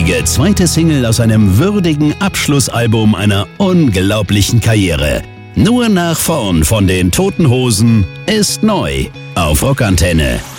mutige zweite Single aus einem würdigen Abschlussalbum einer unglaublichen Karriere. Nur nach vorn von den Toten Hosen ist neu auf Rockantenne.